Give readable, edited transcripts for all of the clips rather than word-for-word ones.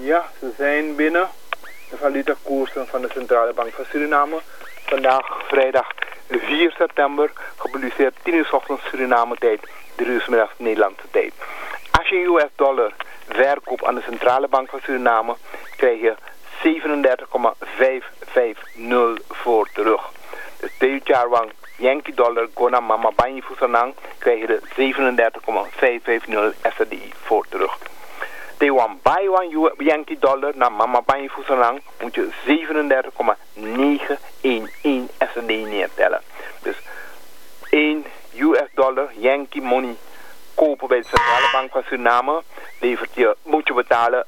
Ja, ze zijn binnen. De valutakoersen van de Centrale Bank van Suriname. Vandaag vrijdag 4 september, gepubliceerd 10 uur 's ochtends Suriname tijd, 3 uur 's middags Nederlandse tijd. Als je US dollar verkoopt aan de Centrale Bank van Suriname, krijg je 37,550 voor terug. De Teutjarwang Yankee dollar Gona Mama Banyi Fusanang krijg je de 37,550 SRDI voor terug. Taiwan Baiwan Yankee dollar naar Mama Banyi Fusanang moet je 37,911 SRD neertellen. Dus 1 US dollar Yankee money kopen bij de Centrale Bank van Suriname moet je betalen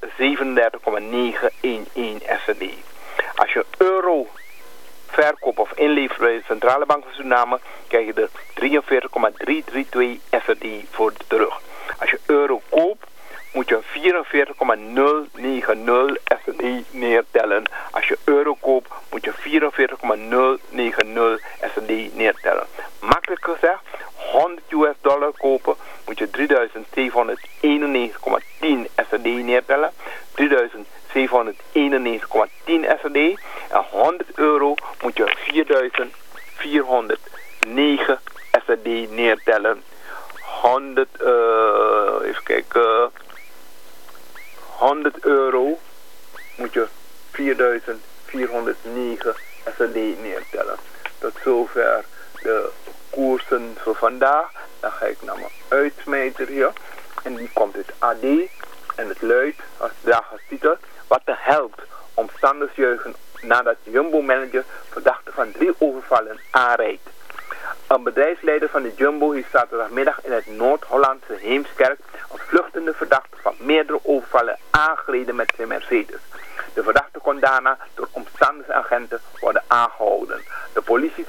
37,911 SRD. Als je euro verkoop of inlevert bij de Centrale Bank van Suriname krijg je de 43,332 SRD voor terug. Als je euro koopt moet je 44,090 SRD neertellen. Als je euro koopt moet je 44,090 SRD neertellen. Makkelijk gezegd, 100 US dollar kopen moet je 3791,10 SRD neertellen. 3791,10 SRD. En 100 euro moet je 4409 SRD neertellen. 100 euro moet je 4409 SRD neertellen. Tot zover de koersen voor vandaag. Dan ga ik naar mijn uitsmijter hier. En die komt uit AD. En het luidt als titel: wat de helpt omstanders juichen nadat Jumbo manager verdachte van 3 overvallen aanrijdt. Een bedrijfsleider van de Jumbo heeft zaterdagmiddag in het Noord-Hollandse Heemskerk een vluchtende verdachte van meerdere overvallen aangereden met zijn Mercedes. De verdachte kon daarna door omstandersagenten worden aangehouden. De politie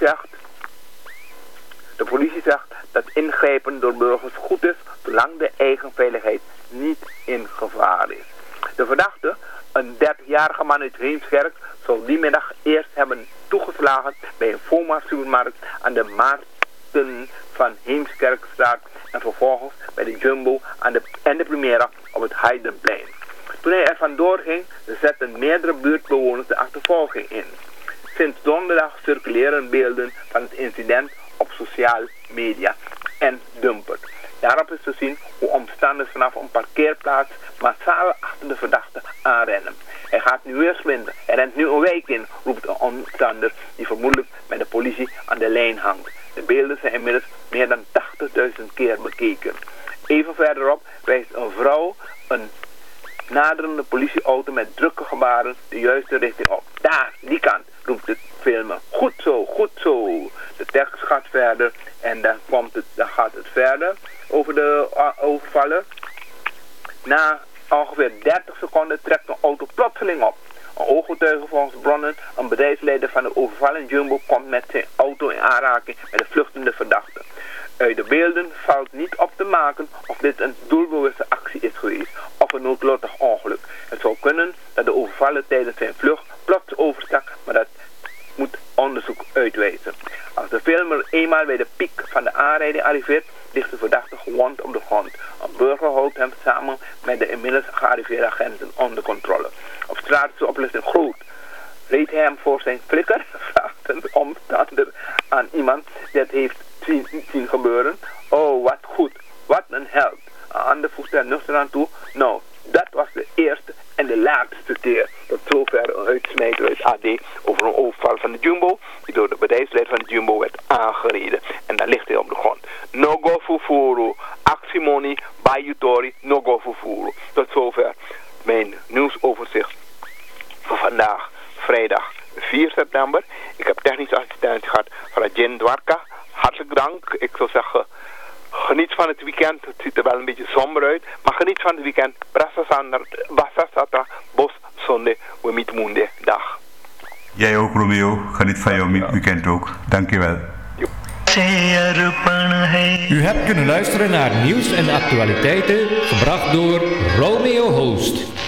zegt dat ingrijpen door burgers goed is zolang de eigen veiligheid niet in gevaar is. De verdachte, een 30-jarige man uit Heemskerk, zou die middag eerst hebben toegeslagen bij een Foma supermarkt aan de Maarten van Heemskerkstraat en vervolgens bij de Jumbo en de Primera op het Heidenplein. Toen hij er vandoor ging, zetten meerdere buurtbewoners de achtervolging in. Sinds donderdag circuleren beelden van het incident op sociale media en Dumpert. Daarop is te zien hoe omstanders vanaf een parkeerplaats massaal achter de verdachte aanrennen. Hij gaat nu weer slinden. Hij rent nu een wijk in, roept een omstander die vermoedelijk met de politie aan de lijn hangt. De beelden zijn inmiddels meer dan 80.000 keer bekeken. Even verderop wijst een vrouw een naderende politieauto met drukke gebaren de juiste richting op. Daar, die kant, roept het filmen. Goed zo, goed zo. De tekst gaat verder en dan gaat het verder over de overvallen. Na ongeveer 30 seconden trekt een auto plotseling op. Een ooggetuige volgens bronnen, een bedrijfsleider van de overvallen Jumbo, komt met zijn auto in aanraking met de vluchtende verdachte. Uit de beelden valt niet op te maken of dit een doelbewuste actie is geweest of een noodlottig ongeluk. Het zou kunnen dat de overvallen tijdens zijn vlucht plots overstak, maar dat moet onderzoek uitwijzen. Als de filmer eenmaal bij de piek van de aanrijding arriveert, ligt de verdachte gewond op de grond. Een burger houdt hem samen met de inmiddels gearriveerde agenten onder controle. Op straat is de opluchting groot. Reed hij hem voor zijn flikker? Vraagt een omstander aan iemand die het heeft zien gebeuren. Oh, wat goed. Wat een held. Een ander voegt er nuchter aan toe. Nou, dat was de eerste en de laatste keer. Tot zover een uitsmijter uit AD over een overval van de Jumbo, die door de bedrijfsleider van de Jumbo werd aangereden. En dan ligt hij op de grond. No go fufuru. Actimony, Bayutori, no go fufuru. Tot zover mijn nieuwsoverzicht voor vandaag, vrijdag 4 september. Ik heb technische assistent gehad van Jen Dwarka. Hartelijk dank. Ik zou zeggen, geniet van het weekend. Het ziet er wel een beetje somber uit, maar geniet van het weekend. Basasata, Bos, Zonde, Wemitmunde. Dag. Jij ook, Romeo. Geniet van jouw weekend ook. Dankjewel. U hebt kunnen luisteren naar nieuws en actualiteiten, gebracht door Romeo Host.